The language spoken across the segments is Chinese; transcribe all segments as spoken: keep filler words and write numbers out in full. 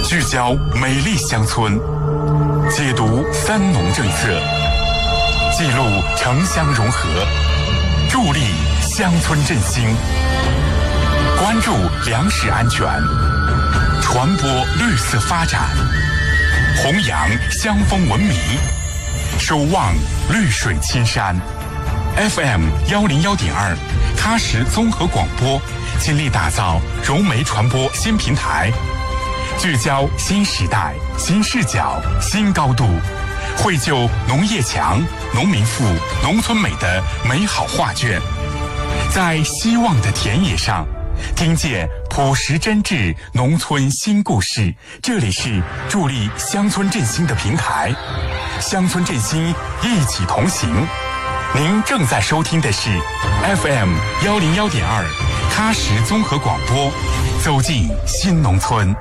聚焦美丽乡村，解读三农政策，记录城乡融合，助力乡村振兴，关注粮食安全，传播绿色发展，弘扬乡风文明，守望绿水青山。F M 幺零幺点二，喀什综合广播倾力打造融媒传播新平台，聚焦新时代、新视角、新高度，绘就农业强、农民富、农村美的美好画卷。在希望的田野上，听见朴实真挚农村新故事。这里是助力乡村振兴的平台，乡村振兴一起同行。您正在收听的是 F M 幺零幺点二喀什综合广播，走进新农村。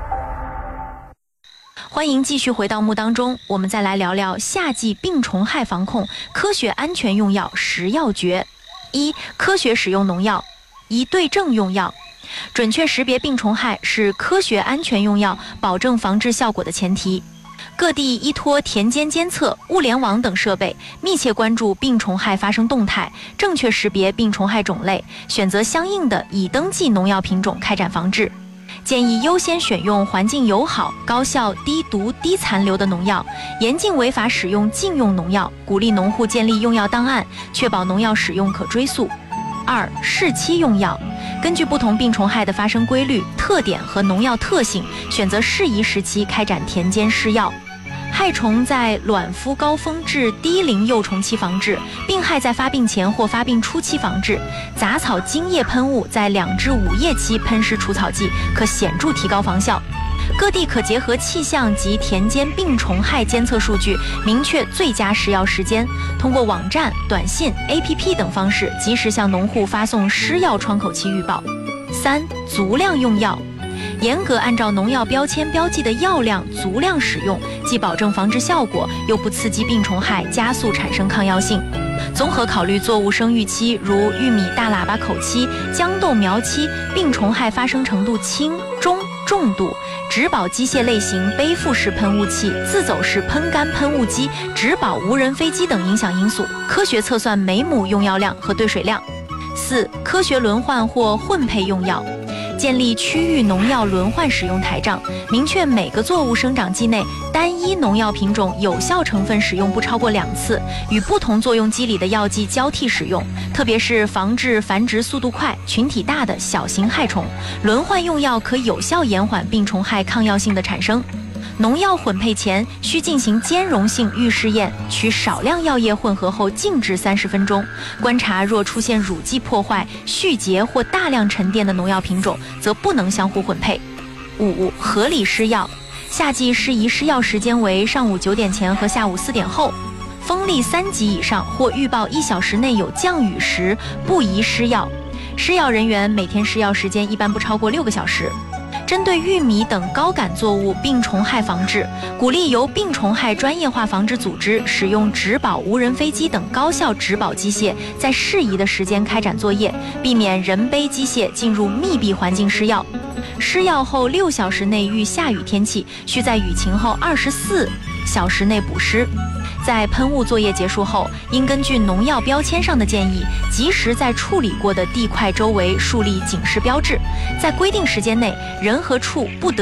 欢迎继续回到幕当中，我们再来聊聊夏季病虫害防控科学安全用药十要诀。一、科学使用农药。一、对症用药。准确识别病虫害是科学安全用药保证防治效果的前提。各地依托田间监测、物联网等设备，密切关注病虫害发生动态，正确识别病虫害种类，选择相应的已登记农药品种开展防治。建议优先选用环境友好、高效、低毒、低残留的农药，严禁违法使用禁用农药，鼓励农户建立用药档案，确保农药使用可追溯。二、适期用药。根据不同病虫害的发生规律、特点和农药特性，选择适宜时期开展田间施药。害虫在卵孵高峰至低龄幼虫期防治，病害在发病前或发病初期防治。杂草茎叶喷雾在两至五叶期喷施除草剂，可显著提高防效。各地可结合气象及田间病虫害监测数据，明确最佳施药时间，通过网站、短信、A P P 等方式，及时向农户发送施药窗口期预报。三、足量用药。严格按照农药标签标记的药量足量使用，既保证防治效果，又不刺激病虫害加速产生抗药性。综合考虑作物生育期，如玉米大喇叭口期、豇豆苗期，病虫害发生程度轻、中、重度，植保机械类型、背负式喷雾器、自走式喷干喷雾机、植保无人飞机等影响因素，科学测算每亩用药量和兑水量。四、科学轮换或混配用药。建立区域农药轮换使用台账，明确每个作物生长季内单一农药品种有效成分使用不超过两次，与不同作用机理的药剂交替使用，特别是防治繁殖速度快、群体大的小型害虫，轮换用药可有效延缓病虫害抗药性的产生。农药混配前需进行兼容性预试验，取少量药液混合后静置三十分钟，观察若出现乳剂破坏、续结或大量沉淀的农药品种，则不能相互混配。五、合理施药。夏季适宜施药时间为上午九点前和下午四点后。风力三级以上或预报一小时内有降雨时，不宜施药。施药人员每天施药时间一般不超过六个小时。针对玉米等高感作物病虫害防治，鼓励由病虫害专业化防治组织使用植保无人飞机等高效植保机械，在适宜的时间开展作业，避免人背机械进入密闭环境施药。施药后六小时内遇下雨天气，需在雨晴后二十四小时内补施。在喷雾作业结束后，应根据农药标签上的建议，及时在处理过的地块周围树立警示标志，在规定时间内，人和畜不得